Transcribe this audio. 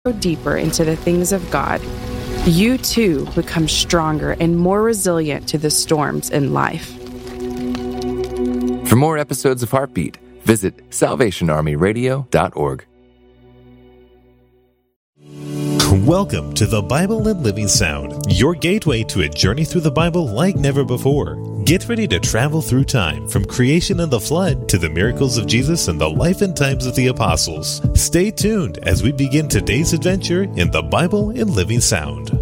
go deeper into the things of God, you too become stronger and more resilient to the storms in life. For more episodes of Heartbeat, visit salvationarmyradio.org. Welcome to the Bible and Living Sound, your gateway to a journey through the Bible like never before. Get ready to travel through time, from creation and the flood to the miracles of Jesus and the life and times of the apostles. Stay tuned as we begin today's adventure in the Bible and Living Sound.